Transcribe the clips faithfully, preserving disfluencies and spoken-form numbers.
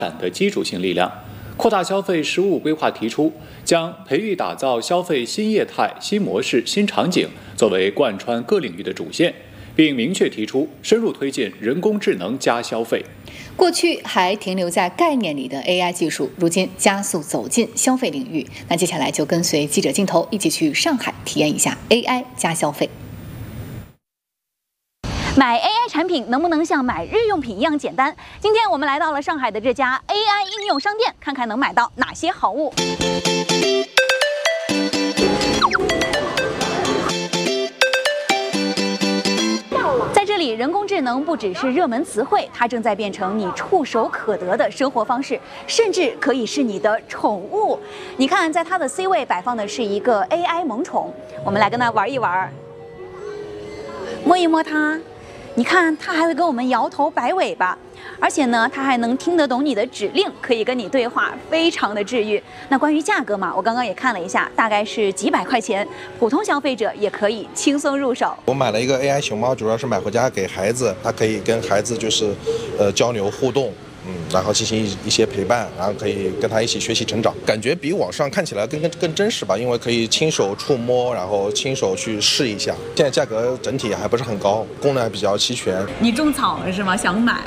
产的基础性力量。扩大消费实务规划提出，将培育打造消费新业态、新模式、新场景作为贯穿各领域的主线，并明确提出深入推进人工智能加消费。 过去还停留在概念里的 A I 技术，如今加速走进消费领域。那接下来就跟随记者镜头一起去上海体验一下 A I 加消费。 买 A I 产品能不能像买日用品一样简单？今天我们来到了上海的这家 A I 应用商店，看看能买到哪些好物。在这里，人工智能不只是热门词汇，它正在变成你触手可得的生活方式，甚至可以是你的宠物。你看，在它的 C 位摆放的是一个 A I 萌宠，我们来跟它玩一玩，摸一摸它。你看，它还会跟我们摇头摆尾巴，而且呢，它还能听得懂你的指令，可以跟你对话，非常的治愈。那关于价格嘛，我刚刚也看了一下，大概是几百块钱，普通消费者也可以轻松入手。 我买了一个 A I 熊猫，主要是买回家给孩子，它可以跟孩子就是，呃，交流互动。嗯，然后进行一些陪伴，然后可以跟他一起学习成长，感觉比网上看起来更更更真实吧，因为可以亲手触摸，然后亲手去试一下。现在价格整体还不是很高，功能还比较齐全。 你种草了是吗？想买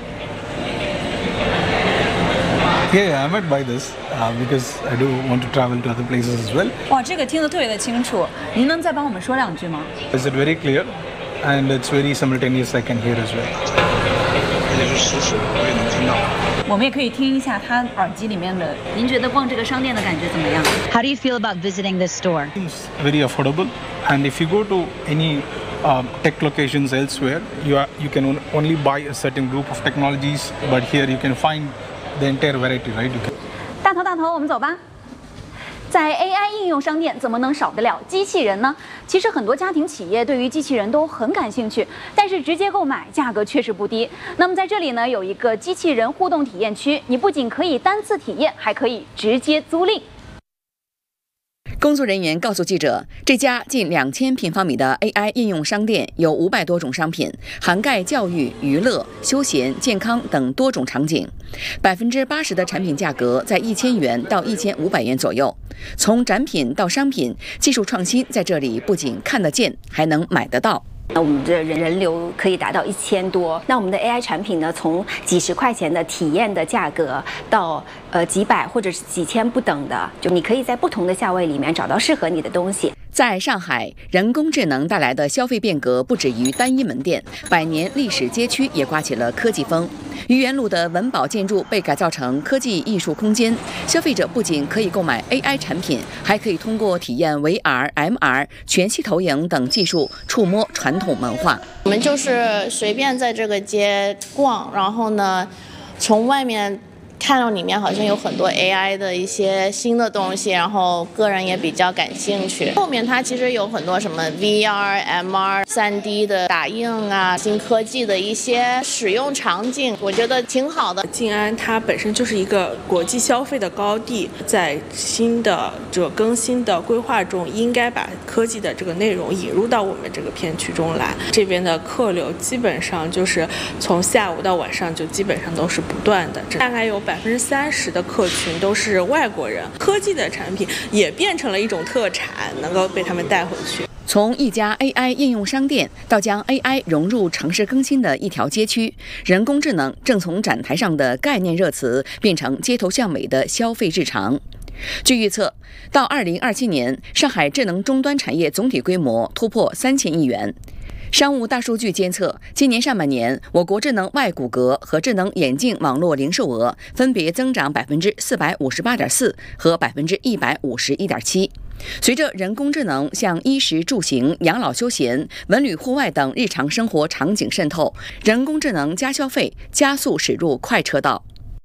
？Yeah, I might buy this uh, because I do want to travel to other places as well. 哇，这个听得特别的清楚，您能再帮我们说两句吗 Is it very clear? And it's very simultaneous. I can hear as well. 也是实时，我也能听到。 我们也可以听一下它耳机里面的。您觉得逛这个商店的感觉怎么样 How do you feel about visiting this store? It's very affordable, and if you go to any um, tech locations elsewhere, you are you can only buy a certain group of technologies, but here you can find the entire variety, right? You can... 大头大头，我们走吧。在 A I 应用商店怎么能少得了机器人呢？其实很多家庭企业对于机器人都很感兴趣，但是直接购买价格确实不低。那么在这里呢，有一个机器人互动体验区，你不仅可以单次体验，还可以直接租赁。 工作人员告诉记者，这家近两千平方米的 A I 应用商店有五百多种商品，涵盖教育、娱乐、休闲、健康等多种场景。百分之八十的产品价格在一千元到一千五百元左右。从展品到商品，技术创新在这里不仅看得见，还能买得到。 那我们的人人流可以达到一千多，那我们的 A I 产品呢，从几十块钱的体验的价格到呃几百或者是几千不等的，就你可以在不同的价位里面找到适合你的东西。 在上海，人工智能带来的消费变革不止于单一门店，百年历史街区也刮起了科技风。愚园路的文保建筑被改造成科技艺术空间，消费者不仅可以购买 A I 产品，还可以通过体验 V R、M R、全息投影等技术触摸传统文化。 我们就是随便在这个街逛，然后呢，从外面看到里面好像有很多 A I 的一些新的东西，然后个人也比较感兴趣。后面它其实有很多什么 V R、M R、三 D 的打印啊，新科技的一些使用场景，我觉得挺好的。 静安它本身就是一个国际消费的高地，在新的这个更新的规划中，应该把科技的这个内容引入到我们这个片区中来。这边的客流基本上就是从下午到晚上就基本上都是不断的，大概有百分之三十的客群都是外国人，科技的产品也变成了一种特产，能够被他们带回去。 从一家 A I 应用商店到将 A I 融入城市更新的一条街区，人工智能正从展台上的概念热词变成街头巷尾的消费日常。据预测，到二零二七年，上海智能终端产业总体规模突破三千亿元。商务大数据监测，今年上半年，我国智能外骨骼和智能眼镜网络零售额分别增长百分之四百五十八点四和百分之一百五十一点七。随着人工智能向衣食住行、养老休闲、文旅户外等日常生活场景渗透，人工智能加消费加速驶入快车道。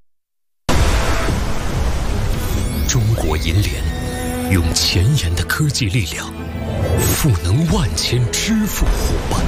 中国银联用前沿的科技力量，赋能万千支付伙伴。